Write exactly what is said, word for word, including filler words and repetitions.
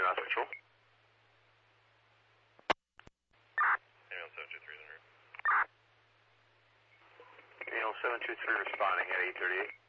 Mass Patrol. Ambulance seven two three is en route. Ambulance seven two three responding at eight thirty-eight.